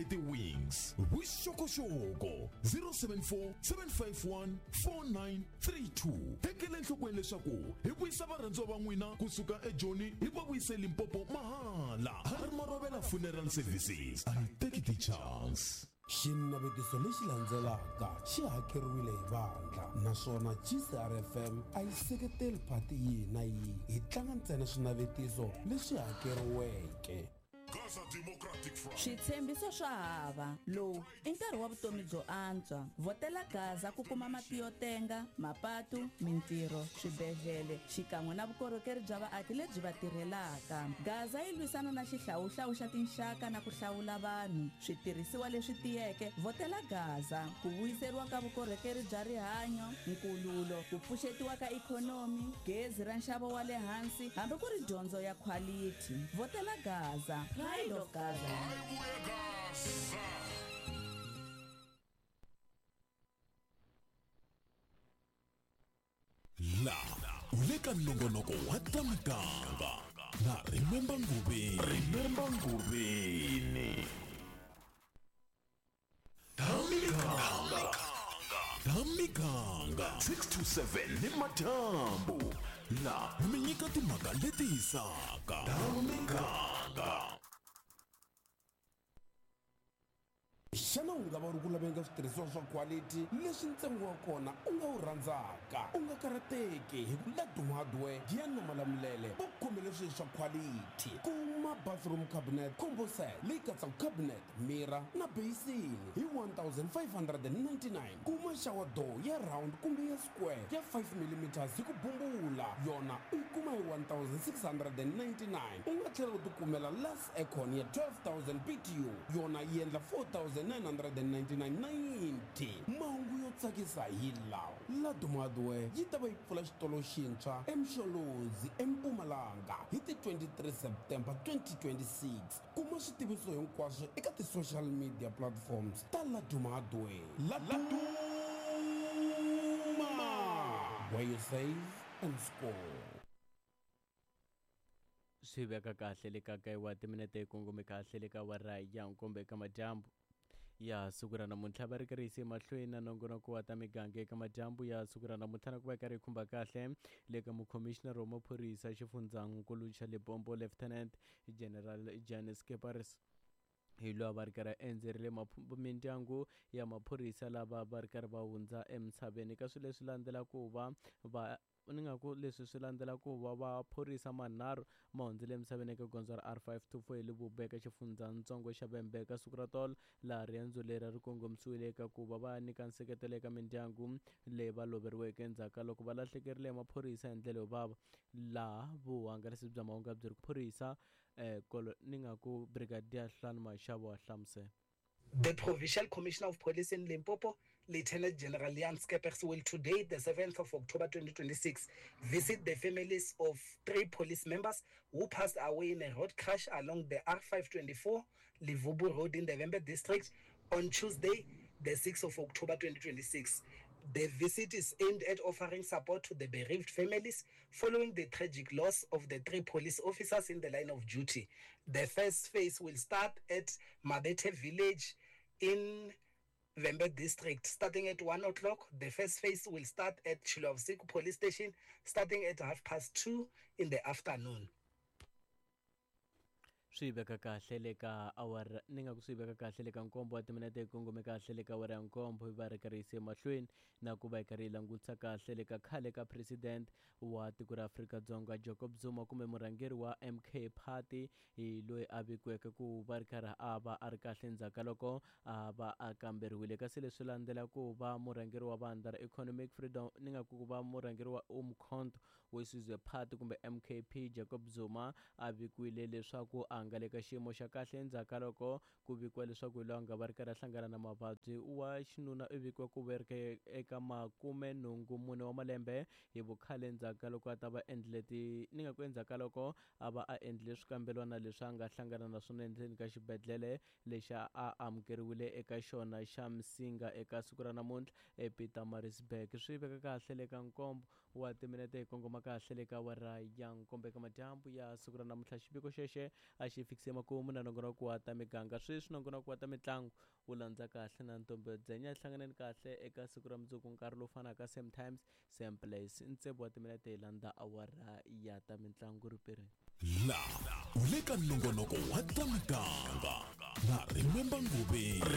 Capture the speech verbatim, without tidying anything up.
leti wings vuxokoxoko zero seven four seven five one four nine three two. Tekele enhlokweni leswaku hi vuyisa varhandziwa va n'wina kusuka eJoni hi va vuyise Limpopo mahala. Harima Rovela Funeral Services. I take the chance. Xinavetiso lexi landzelaka xi hakeriwile hi vandla naswona G C R F M a yi seketeli phati yihi na yihi, hi tlanga ntsena swinavetiso leswi hakeriweke. Switshembiso swa hava lowu i nkarhi wa vutomi byo antswa. Votela Gaza ku kuma mati yo tenga, mapatu, mintirho, swibedhlele xikan'we na vukorhokeri bya vaaki lebyi va tirhelaka. Gaza yi lwisana na xihlawuhlawu xa tinxaka na ku hlawula vanhu, switirhisiwa leswi tiyeke. Votela Gaza ku vuyiseriwa ka vukorhokeri bya rihanyo, nkululo, ku pfuxetiwa ka ikhonomi, gezi ra nxavo wa le hansi hambi ku ri dyondzo ya quality. Votela Gaza. Pride of Gaza. La uleka nongonoko wa tamiganga na Remember Ngubeni. Remember Ngubeni. Tamiganga. Tamiganga six two seven ni Matambu. La minyika timhaka leti hisaka. Tamiganga. Xana u nga va ri ku laveka switirhisiwa swa quality leswi ntsengo wa kona u nga wu rhandzaka, u nga karhateki hi ku Ladum Hardware ya na malamulele va khome leswi swa quality. Kuma bathroom cabinet combo set leyi katsaka cabinet, mirror na basin hi one thousand five hundred ninety-nine. Kuma shower door ya round kumbe ya square ya five millimeters hi ku bumbula, yona u yi kuma hi one thousand six hundred ninety-nine. U nga tlhela u tikumela Lux Aircon ya twelve thousand B T U, yona yi endla four thousand nine hundred ninety-nine ninety. Mahungu yo tsakisa hi lawa. Ladum Hardware yi ta va yi pfula xitolo xintshwa eMsholozi eMpumalanga hi ti twenty-three September twenty twenty-six. Kuma switiviso hinkwaswo eka ti social media platforms ta Ladum Hardware. Ladum, where you save and score. Swi veka kahle le ka kai wa timinete kongome kahle le ka wa raya nkombe ka madyambu ya siku ra namuntlha va ri karhi yise mahlweni na nongonoko wa ta miganga eka madyambu ya siku ra namuntlha na ku va karhi khumba kahle le ka mukhomixinara wa maphorisa xifundzankulu xa Limpopo Lieutenant General Janice Keparis hi loyi va ri karhi endzerile mindyangu ya maphorisa lava va ri karhi va hundza emisaveni ka swilo leswi landzelaku va va ni nga ku leswi swi landzela ku va vaphorisa manharhu ma hundzile emisaveni eka gondzo ra R five two four hi le Vubeka xifundzatsongo xa Bembeka siku ra tolo, laha riendzo leri ri kongomisiwile eka ku va va nyika nseketelo eka mindyangu leyi va loveriweke endzhaku ka loko va lahlekerile hi maphorisa hi ndlela yo vava, laha vuhangalasi bya mahungu byi ri ku phorisa eh ni nga ku Brigadier Hlani Mashava wa hlamusela. The Provincial Commissioner of Police in Limpopo, Lieutenant General Jan Skeppers, will today, the seventh of October twenty twenty-six, visit the families of three police members who passed away in a road crash along the R five twenty-four Livubu Road in the Vembe district on Tuesday, the sixth of October twenty twenty-six. The visit is aimed at offering support to the bereaved families following the tragic loss of the three police officers in the line of duty. The first phase will start at Mabete village in Vembe district starting at one o'clock. The first phase will start at Chilovsik police station starting at half past two in the afternoon. Swi veka kahle le ka awara ni nga ku swi veka kahle le ka nkombo wa timinete kongome kahle le ka awara ya nkombo va ri karhi yise mahlweni na ku va yi karhi yi langutisa kahle le ka khale ka president wa tiko ra Afrika-Dzonga Jacob Zuma kumbe murhangeri wa M K Party hi loyi a vikiweke ku va ri karhi a va a ri kahle endzhaku ka loko a va a kamberiwile, kasi leswi landzela ku va murhangeri wa vandla ra Economic Freedom ni nga ku va murhangeri wa Umkhonto weSizwe Party kumbe M K P Jacob Zuma a vikiwile leswaku a nga le ka xiyimo xa kahle endzhaku ka loko ku vikiwa leswaku hi loyi a nga va ri karhi a hlangana na mavabyi wa xinuna u vikiwa ku vereke eka makume nhungu mune wa malembe hi vukhale endzhaku ka loko a ta va endlile ti ni nga ku endzhaku ka loko a va a endlile swikambelwana leswi a nga hlangana na swona endzeni ka xibedhlele lexi a amukeriwile eka xona xa Msinga eka siku ra namuntlha ePietermaritzburg. Swi veka kahle le ka nkombo wa timinete hi kongoma kahle le ka awara ya nkombe ka madyambu ya siku ra namuntlha. Xiviko xexe a xi fikise makumu na nongonoko wa ta miganga, sweswi nongonoko wa ta mitlangu wu landza kahle na ntombe dzenya hlanganeni kahle eka siku ra mundzuku nkarhi lowu fanaka same times same place. Ntsevu wa timinete hi landza awara ya ta mitlangu ripiri la ule ka nongonoko wa ta miganga na Remember Ngubeni.